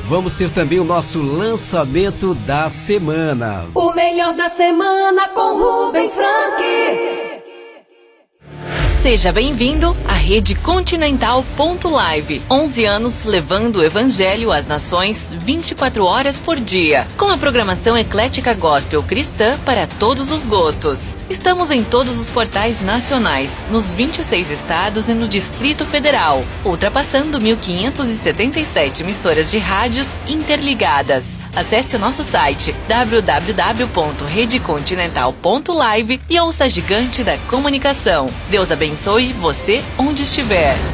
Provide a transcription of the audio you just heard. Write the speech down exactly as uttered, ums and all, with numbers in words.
vamos ter também o nosso lançamento da semana. O melhor da semana com Rubens Frank. Seja bem-vindo à Rede Continental ponto live. onze anos levando o evangelho às nações vinte e quatro horas por dia. Com a programação eclética gospel cristã para todos os gostos. Estamos em todos os portais nacionais, nos vinte e seis estados e no Distrito Federal, ultrapassando mil quinhentas e setenta e sete emissoras de rádios interligadas. Acesse o nosso site w w w ponto rede continental ponto live e ouça a gigante da comunicação. Deus abençoe você onde estiver.